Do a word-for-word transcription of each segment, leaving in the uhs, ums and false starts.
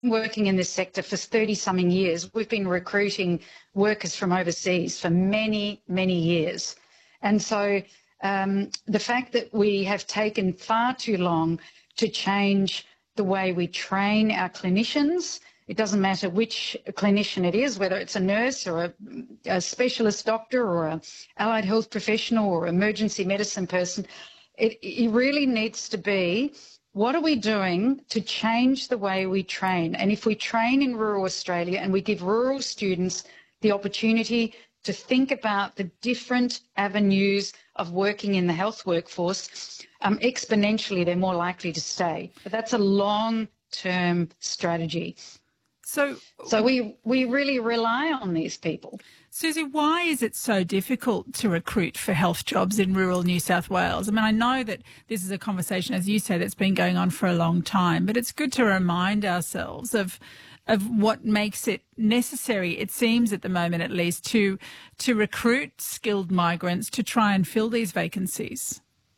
working in this sector for thirty-something years. We've been recruiting workers from overseas for many, many years. And so um, the fact that we have taken far too long to change the way we train our clinicians, it doesn't matter which clinician it is, whether it's a nurse or a, a specialist doctor or an allied health professional or emergency medicine person, it, it really needs to be, what are we doing to change the way we train? And if we train in rural Australia and we give rural students the opportunity to think about the different avenues of working in the health workforce, um, exponentially they're more likely to stay. But that's a long-term strategy. So, so we, we really rely on these people. Susie, why is it so difficult to recruit for health jobs in rural New South Wales? I mean, I know that this is a conversation, as you say, that's been going on for a long time, but it's good to remind ourselves of of what makes it necessary, it seems at the moment at least, to to recruit skilled migrants to try and fill these vacancies.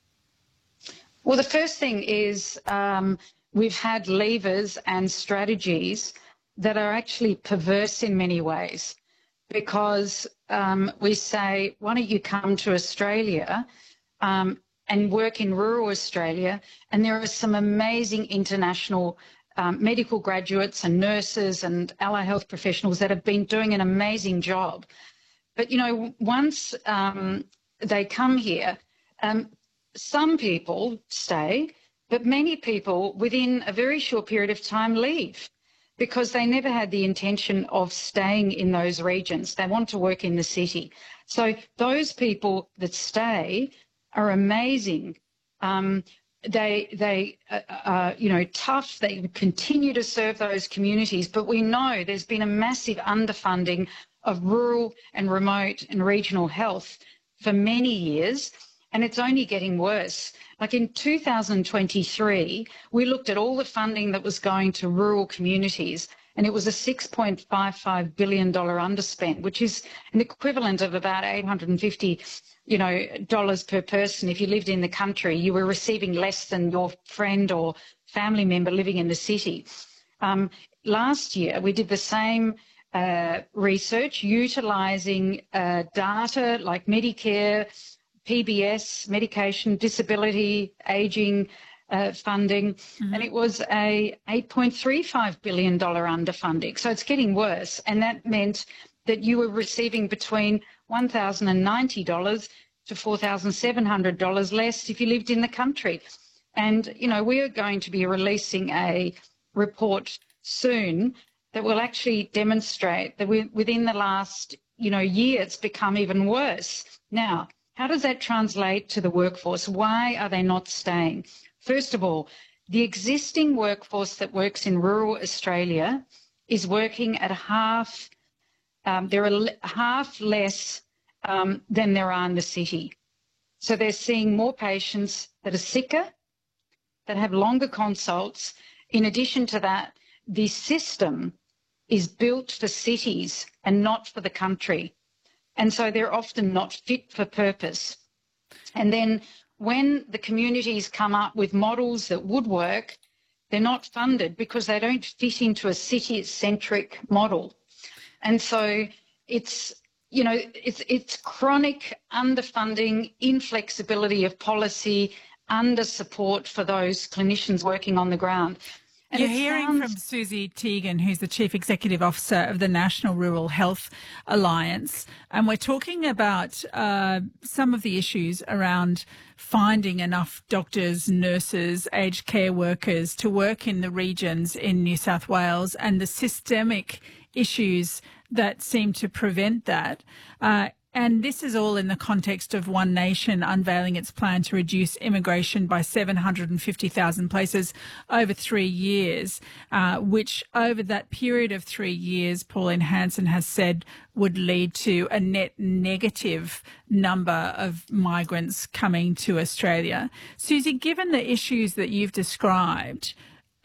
Well, the first thing is um, we've had levers and strategies that are actually perverse in many ways, because um, we say, why don't you come to Australia um, and work in rural Australia? And there are some amazing international um, medical graduates and nurses and allied health professionals that have been doing an amazing job. But, you know, once um, they come here, um, some people stay, but many people within a very short period of time leave, because they never had the intention of staying in those regions. They want to work in the city. So those people that stay are amazing. Um, they, they uh, are, you know, tough. They continue to serve those communities. But we know there's been a massive underfunding of rural and remote and regional health for many years, and it's only getting worse. Like in two thousand twenty-three, we looked at all the funding that was going to rural communities, and it was a six point five five billion dollars underspend, which is an equivalent of about eight hundred fifty, you know, dollars per person. If you lived in the country, you were receiving less than your friend or family member living in the city. Um, last year, we did the same uh, research utilising uh, data like Medicare, P B S, medication, disability, ageing uh, funding, mm-hmm. and it was a eight point three five billion dollars underfunding. So it's getting worse, and that meant that you were receiving between one thousand ninety dollars to four thousand seven hundred dollars less if you lived in the country. And, you know, we are going to be releasing a report soon that will actually demonstrate that we, within the last, you know, year, it's become even worse. Now, how does that translate to the workforce? Why are they not staying? First of all, the existing workforce that works in rural Australia is working at half, um, there are half less um, than there are in the city. So they're seeing more patients that are sicker, that have longer consults. In addition to that, the system is built for cities and not for the country. And so they're often not fit for purpose. And then when the communities come up with models that would work, they're not funded because they don't fit into a city-centric model. And so it's, you know, it's, it's chronic underfunding, inflexibility of policy, under support for those clinicians working on the ground. And You're hearing sounds... from Susie Teigen, who's the Chief Executive Officer of the National Rural Health Alliance, and we're talking about uh, some of the issues around finding enough doctors, nurses, aged care workers to work in the regions in New South Wales, and the systemic issues that seem to prevent that. Uh, And this is all in the context of One Nation unveiling its plan to reduce immigration by seven hundred fifty thousand places over three years, uh, which over that period of three years, Pauline Hanson has said would lead to a net negative number of migrants coming to Australia. Susie, given the issues that you've described,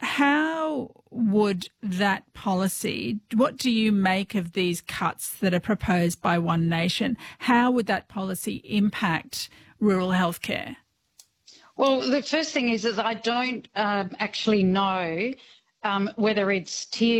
how would that policy, what do you make of these cuts that are proposed by One Nation? How would that policy impact rural healthcare? Well, the first thing is, is I don't um, actually know um, whether it's tier